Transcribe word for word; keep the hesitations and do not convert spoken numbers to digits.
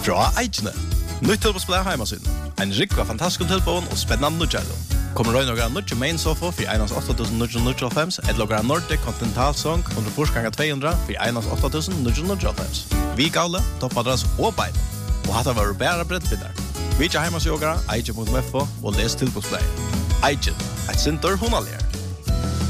Fra Eikene. Nytt tilbosplay heimasyn. En rik av fantastisk tilbån og spennende nødgjælum. Kommer røy noen nødje main sofa for einans åtta tusen ni hundre níggjuoghálvfems, et logra Nordic Continental Song under forsganga to hundre for einans åtta tusen ni hundre níggjuoghálvfems. Vi gavle, toppadras og bein. Og hatta var bæra brettbindar. Vi tja heimasjogara, eikje punktum f o og les tilbosplay. Eikje, et sintor hunaligere.